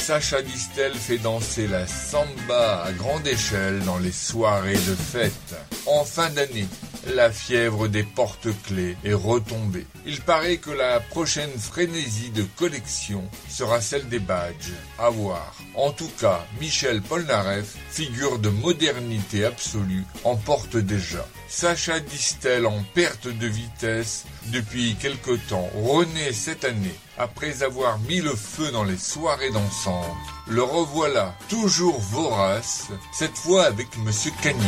Sacha Distel fait danser la samba à grande échelle dans les soirées de fête. En fin d'année, la fièvre des porte-clés est retombée. Il paraît que la prochaine frénésie de collection sera celle des badges. À voir. En tout cas, Michel Polnareff, figure de modernité absolue, en porte déjà. Sacha Distel en perte de vitesse depuis quelque temps, renaît cette année. Après avoir mis le feu dans les soirées dansantes, le revoilà, toujours vorace, cette fois avec Monsieur Cagnon.